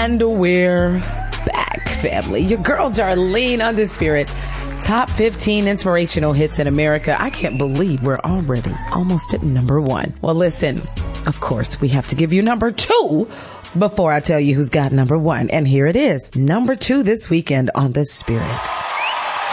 And we're back, family. Your girl Darlene on the Spirit. Top 15 inspirational hits in America. I can't believe we're already almost at number 1. Well, listen, of course, we have to give you number 2 before I tell you who's got number 1. And here it is. Number 2 this weekend on the Spirit.